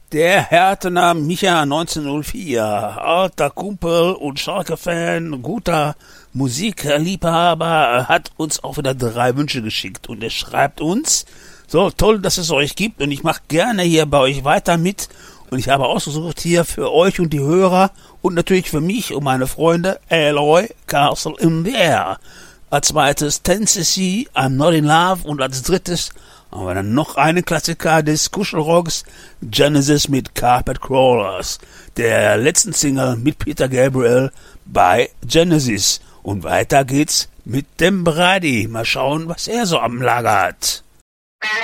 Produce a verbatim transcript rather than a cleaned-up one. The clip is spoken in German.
Der Herthener Micha neunzehnhundertvier, alter Kumpel und Schalke-Fan, guter Musikliebhaber, hat uns auch wieder drei Wünsche geschickt und er schreibt uns, so toll, dass es euch gibt und ich mache gerne hier bei euch weiter mit und ich habe ausgesucht hier für euch und die Hörer und natürlich für mich und meine Freunde Eloy, Castle in the Air. Als zweites Tennessee, I'm Not in Love und als drittes haben wir dann noch einen Klassiker des Kuschelrocks, Genesis mit Carpet Crawlers, der letzten Single mit Peter Gabriel bei Genesis. Und weiter geht's mit dem Brady. Mal schauen, was er so am Lager hat.